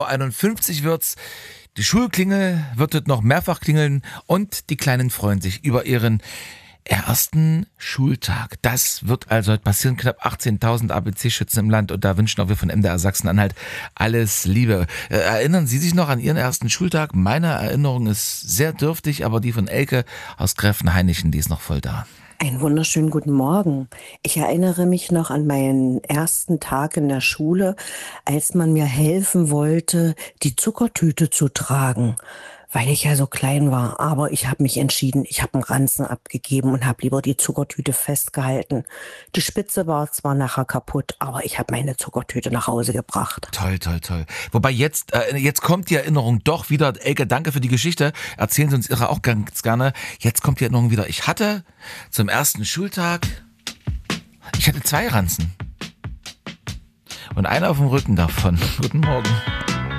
51 wird's. Die Schulklingel wird heute noch mehrfach klingeln und die Kleinen freuen sich über ihren ersten Schultag. Das wird also heute passieren. Knapp 18.000 ABC-Schützen im Land und da wünschen auch wir von MDR Sachsen-Anhalt alles Liebe. Erinnern Sie sich noch an Ihren ersten Schultag? Meine Erinnerung ist sehr dürftig, aber die von Elke aus Gräfenhainichen, die ist noch voll da. Einen wunderschönen guten Morgen. Ich erinnere mich noch an meinen ersten Tag in der Schule, als man mir helfen wollte, die Zuckertüte zu tragen, weil ich ja so klein war. Aber ich habe mich entschieden, ich habe einen Ranzen abgegeben und habe lieber die Zuckertüte festgehalten. Die Spitze war zwar nachher kaputt, aber ich habe meine Zuckertüte nach Hause gebracht. Toll, toll, toll. Wobei jetzt kommt die Erinnerung doch wieder. Elke, danke für die Geschichte. Erzählen Sie uns Ihre auch ganz gerne. Jetzt kommt die Erinnerung wieder. Ich hatte zum ersten Schultag, ich hatte 2 Ranzen. Und einer auf dem Rücken davon. Guten Morgen.